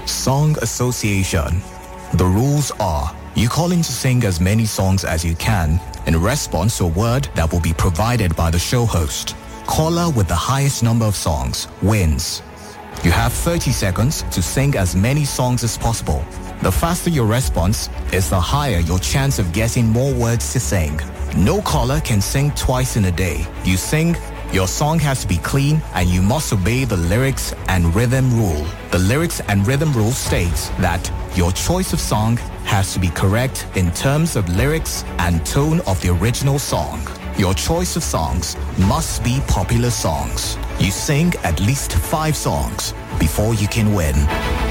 Song Association. The rules are, you call in to sing as many songs as you can in response to a word that will be provided by the show host. Caller with the highest number of songs wins. You have 30 seconds to sing as many songs as possible. The faster your response is, the higher your chance of getting more words to sing. No caller can sing twice in a day. You sing, your song has to be clean, and you must obey the lyrics and rhythm rule. The lyrics and rhythm rule states that your choice of song has to be correct in terms of lyrics and tone of the original song. Your choice of songs must be popular songs. You sing at least 5 songs before you can win.